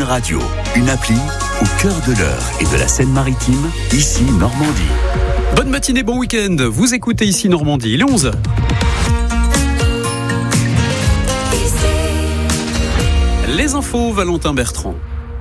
Radio, une appli au cœur de l'Eure et de la Seine-Maritime, ici Normandie. Bonne matinée, bon week-end. Vous écoutez ici Normandie, il est 11h. Les infos, Valentin Bertrand.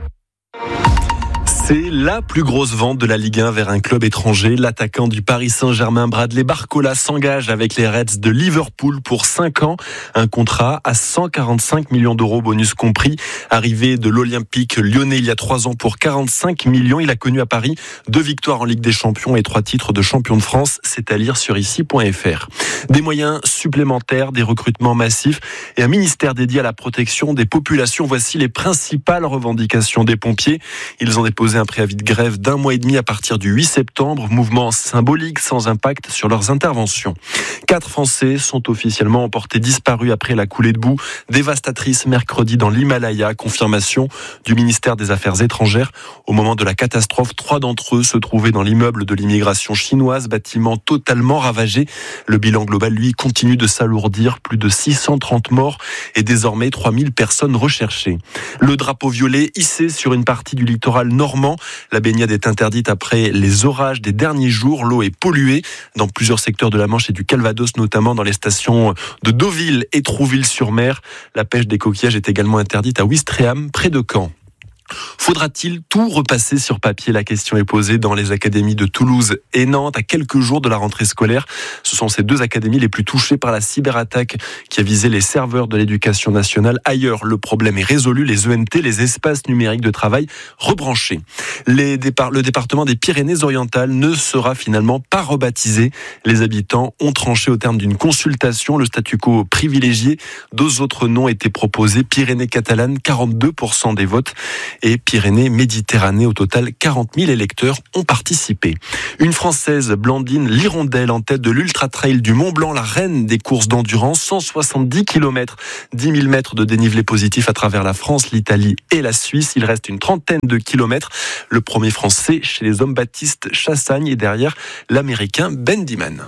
C'est la plus grosse vente de la Ligue 1 vers un club étranger. L'attaquant du Paris Saint-Germain, Bradley Barcola, s'engage avec les Reds de Liverpool pour 5 ans. Un contrat à 145 millions d'euros, bonus compris. Arrivé de l'Olympique lyonnais il y a 3 ans pour 45 millions. Il a connu à Paris 2 victoires en Ligue des Champions et 3 titres de champion de France. C'est à lire sur ici.fr. Des moyens supplémentaires, des recrutements massifs et un ministère dédié à la protection des populations. Voici les principales revendications des pompiers. Ils ont déposé un préavis de grève d'1 mois et demi à partir du 8 septembre. Mouvement symbolique sans impact sur leurs interventions. 4 Français sont officiellement portés disparus après la coulée de boue dévastatrice mercredi dans l'Himalaya. Confirmation du ministère des Affaires étrangères. Au moment de la catastrophe, 3 d'entre eux se trouvaient dans l'immeuble de l'immigration chinoise, bâtiment totalement ravagé. Le bilan global, lui, continue de s'alourdir. Plus de 630 morts et désormais 3000 personnes recherchées. Le drapeau violet hissé sur une partie du littoral normand. La baignade est interdite après les orages des derniers jours. L'eau est polluée dans plusieurs secteurs de la Manche et du Calvados, notamment dans les stations de Deauville et Trouville-sur-Mer. La pêche des coquillages est également interdite à Ouistreham, près de Caen. Faudra-t-il tout repasser sur papier ? La question est posée dans les académies de Toulouse et Nantes à quelques jours de la rentrée scolaire. Ce sont ces 2 académies les plus touchées par la cyberattaque qui a visé les serveurs de l'éducation nationale. Ailleurs, le problème est résolu. Les ENT, les espaces numériques de travail, rebranchés. Le département des Pyrénées-Orientales ne sera finalement pas rebaptisé. Les habitants ont tranché au terme d'une consultation. Le statu quo privilégié. 2 autres noms étaient proposés. Pyrénées-Catalanes, 42% des votes. Et Pyrénées-Méditerranée. Au total, 40 000 électeurs ont participé. Une Française, Blandine Lirondelle, en tête de l'Ultra Trail du Mont Blanc, la reine des courses d'endurance, 170 km, 10 000 mètres de dénivelé positif à travers la France, l'Italie et la Suisse. Il reste une trentaine de kilomètres. Le premier Français chez les hommes, Baptiste Chassagne, et derrière l'Américain Ben Diman.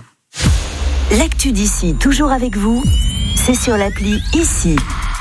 L'actu d'ici, toujours avec vous, c'est sur l'appli Ici.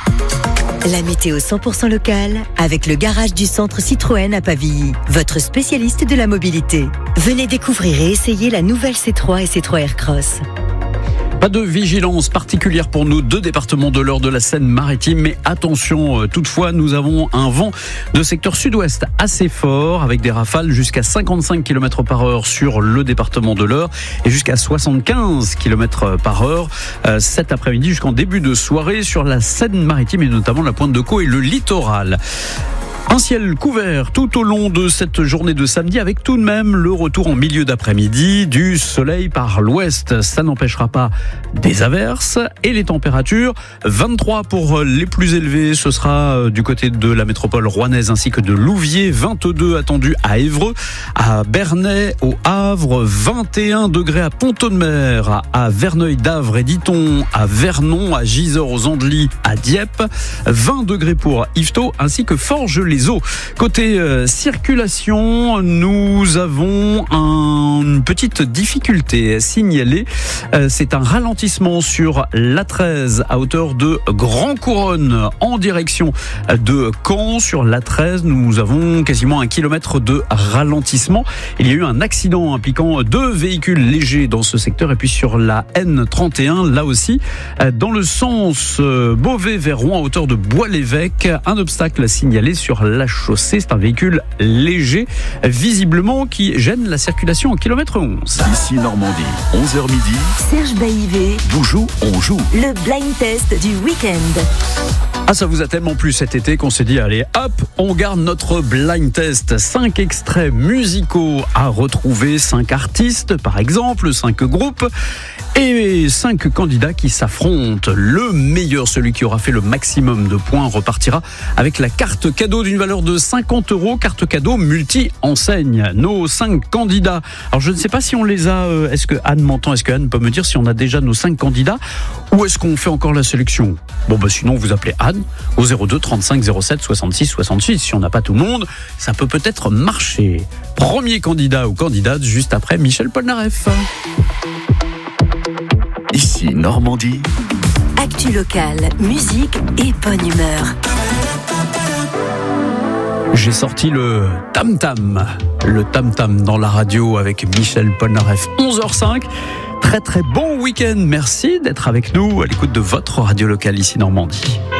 La météo 100% locale avec le garage du centre Citroën à Pavilly, votre spécialiste de la mobilité. Venez découvrir et essayer la nouvelle C3 et C3 Aircross. Pas de vigilance particulière pour nos 2 départements de l'Eure de la Seine-Maritime, mais attention, toutefois, nous avons un vent de secteur sud-ouest assez fort, avec des rafales jusqu'à 55 km/h sur le département de l'Eure et jusqu'à 75 km/h cet après-midi jusqu'en début de soirée sur la Seine-Maritime et notamment la pointe de Caux et le littoral. Un ciel couvert tout au long de cette journée de samedi avec tout de même le retour en milieu d'après-midi du soleil par l'ouest. Ça n'empêchera pas des averses et les températures 23 pour les plus élevés. Ce sera du côté de la métropole rouennaise ainsi que de Louviers. 22 attendus à Évreux, à Bernay, au Havre. 21 degrés à Pont-de-Mer, à Verneuil d'Avre et d'Iton, à Vernon, à Gisors aux Andelys, à Dieppe. 20 degrés pour Yvetot ainsi que Forges-les Eaux. Côté circulation, nous avons une petite difficulté à signaler. C'est un ralentissement sur l'A13 à hauteur de Grand Couronne en direction de Caen. Sur l'A13, nous avons quasiment 1 kilomètre de ralentissement. Il y a eu un accident impliquant 2 véhicules légers dans ce secteur. Et puis sur la N31, là aussi, dans le sens Beauvais vers Rouen à hauteur de Bois-l'Évêque, un obstacle signalé sur la chaussée. C'est un véhicule léger, visiblement, qui gêne la circulation au kilomètre 11. Ici Normandie, 11h midi. Serge Baïvé. Bonjour, on joue. Le blind test du week-end. Ah, ça vous a tellement plu cet été qu'on s'est dit, allez, hop, on garde notre blind test. 5 extraits musicaux à retrouver, 5 artistes, par exemple, 5 groupes, et 5 candidats qui s'affrontent. Le meilleur, celui qui aura fait le maximum de points, repartira avec la carte cadeau d'une valeur de 50 €, carte cadeau multi-enseigne. Nos 5 candidats, alors je ne sais pas si on les a, est-ce que Anne m'entend, est-ce que Anne peut me dire si on a déjà nos 5 candidats, ou est-ce qu'on fait encore la sélection ? Bon, sinon vous appelez Anne au 02 35 07 66 68. Si on n'a pas tout le monde, ça peut-être marcher. Premier candidat ou candidate juste après Michel Polnareff. Ici Normandie. Actu locale, musique et bonne humeur. J'ai sorti le tam-tam. Le tam-tam dans la radio avec Michel Polnareff, 11h05. Très très bon week-end. Merci d'être avec nous à l'écoute de votre radio locale ici Normandie.